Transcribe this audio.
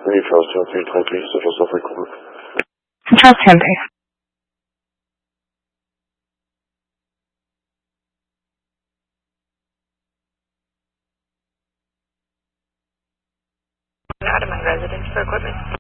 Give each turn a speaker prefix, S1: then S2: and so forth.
S1: Oui, Charles Tempe, tranquille, ça fait très cool.
S2: Charles Tempe.
S3: Out of my residence for equipment.